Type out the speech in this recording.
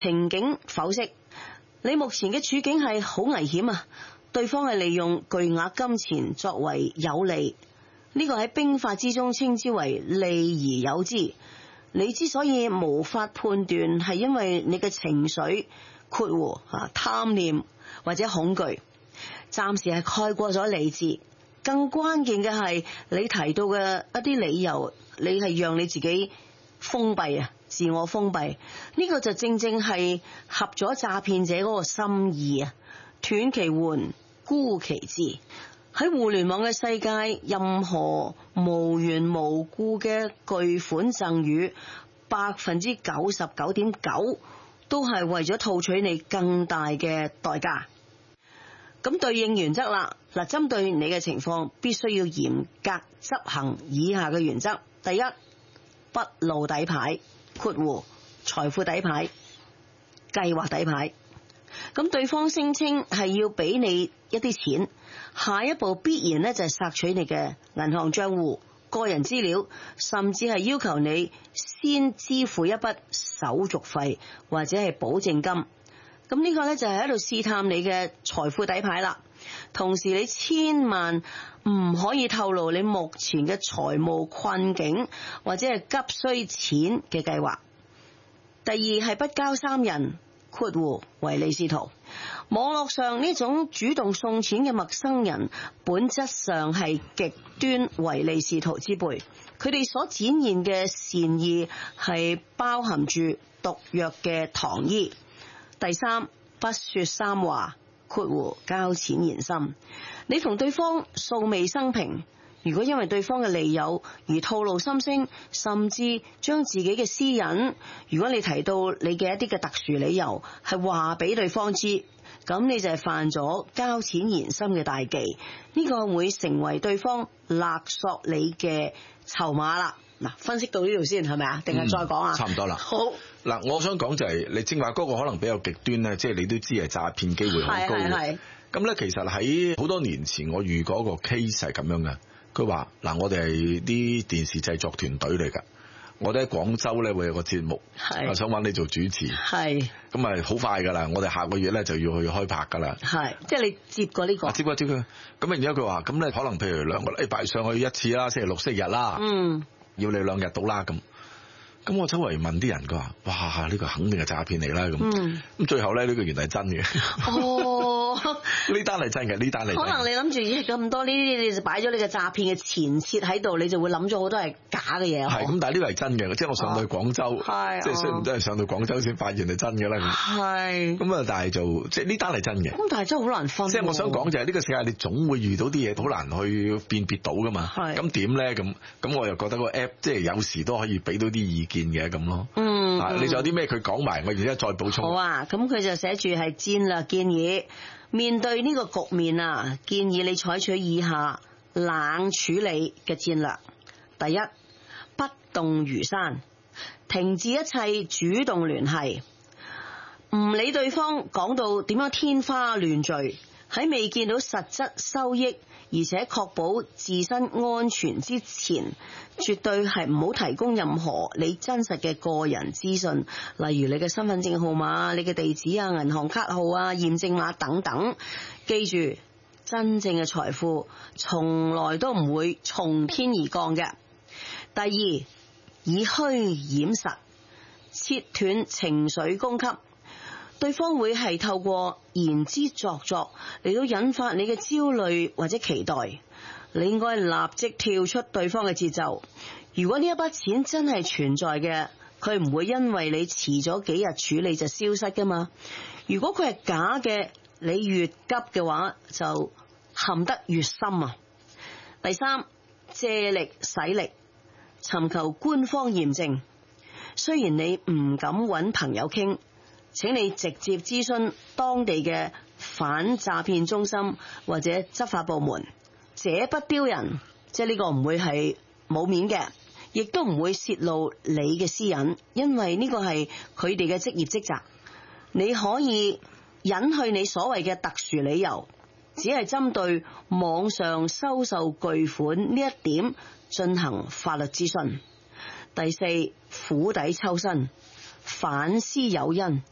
情景剖析，你目前嘅處境係好危險啊！對方係利用巨額金錢作為有利，呢個喺兵法之中稱之為利而有之。你之所以無法判斷，係因為你嘅情緒括弧貪念或者恐懼，暫時係蓋過咗理智。更關鍵嘅係你提到嘅一啲理由，你係讓你自己封閉啊，自我封閉。呢個就正正係合咗詐騙者嗰個心意啊，斷其緩，孤其志。喺互聯網嘅世界，任何無緣無故嘅巨款贈與，99.9%都係為咗套取你更大嘅代價。咁對應原則啦，嗱，針對你嘅情況，必須要嚴格執行以下嘅原則。第一，不露底牌，括弧財富底牌、計劃底牌。咁對方聲稱係要俾你一啲錢，下一步必然咧就係索取你嘅銀行賬戶、個人資料，甚至係要求你先支付一筆手續費或者係保證金。咁呢個咧就係喺度試探你嘅財富底牌啦。同時你千萬唔可以透露你目前嘅財務困境或者係急需錢嘅計劃。第二係不交三人，括弧唯利是圖。網絡上呢種主動送錢嘅陌生人，本質上係極端唯利是圖之輩。佢哋所展現嘅善意係包含住毒藥嘅糖衣。第三，不說三話，括弧交淺言深。你同對方素未生平，如果因為對方嘅利誘而吐露心聲，甚至將自己嘅私隱，如果你提到你嘅一啲嘅特殊理由，係話俾對方知，咁你就係犯咗交淺言深嘅大忌，呢個會成為對方勒索你嘅籌碼啦。嗱，分析到呢度先係咪啊？定係再講啊？ 差唔多啦。 好。 嗱，我想講就係你正話嗰個可能比較極端咧，即係你都知係詐騙機會好高嘅。咁咧，其實喺好多年前我遇過一個 case 係咁樣嘅。佢話嗱，我哋係啲電視製作團隊嚟㗎，我哋喺廣州咧會有個節目，我想揾你做主持。係。咁啊，好快㗎啦！我哋下個月咧就要去開拍㗎啦。係，即係你接過呢個？接過。咁然之後佢話，咁咧可能譬如2個禮拜上去一次啦，星期6、星期日啦。要你2日到啦咁。咁我周圍問啲人，佢話：哇，呢個肯定係詐騙嚟啦咁。咁最後咧，呢個原來係真嘅。哦，呢單係真嘅，呢單係。可能你諗住咁多呢啲，你就擺咗你嘅詐騙嘅前設喺度，你就會諗咗好多係假嘅嘢。係咁，但係呢個係真嘅，即係我上到去廣州，即係雖然都係上到廣州先發現係真嘅啦。係。咁啊，但係就即係呢單係真嘅。咁但係真係好難分。即係我想講就係呢個世界，你總會遇到啲嘢好難去辨別到噶嘛。係。咁點咧？咁我又覺得個 app 即係有時都可以俾到啲意見嘅咁咯。你仲有啲咩佢講埋，我而家再補充。好啊，咁佢就寫住係戰略建議，面對呢個局面啊，建議你採取以下冷處理嘅戰略。第一，不動如山，停止一切主動聯繫，唔理對方講到點樣天花亂墜，喺未見到實質收益，而且確保自身安全之前，絕對係唔好提供任何你真實嘅個人資訊，例如你嘅身份證號碼、你嘅地址啊、銀行卡號啊、驗證碼等等。記住，真正嘅財富從來都唔會從天而降嘅。第二，以虛掩實，切斷情緒供給。對方會係透過言之鑿鑿嚟到引發你嘅焦慮或者期待，你應該立即跳出對方嘅節奏。如果呢一筆錢真係存在嘅，佢唔會因為你遲咗幾日處理就消失噶嘛。如果佢係假嘅，你越急嘅話就陷得越深啊。第三，借力使力，尋求官方驗證。雖然你唔敢揾朋友傾，請你直接諮詢當地嘅反詐騙中心或者執法部門。這不丟人，即係呢個唔會係冇面嘅，亦都唔會泄露你嘅私隱，因為呢個係佢哋嘅職業職責。你可以隱去你所謂嘅特殊理由，只係針對網上收受巨款呢一點進行法律諮詢。第四，釜底抽薪，反思誘因。